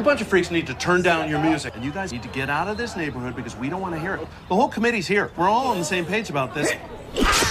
bunch of freaks need to turn down your music. And you guys need to get out of this neighborhood because we don't want to hear it. The whole committee's here. We're all on the same page about this.